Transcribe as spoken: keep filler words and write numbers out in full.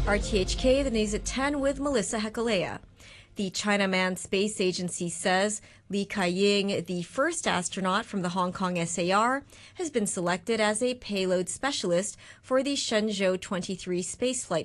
R T H K, the news at ten with Melissa Hekalea. The China Manned Space Agency says Li Ka-ying, the first astronaut from the Hong Kong S A R, has been selected as a payload specialist for the Shenzhou twenty-three spaceflight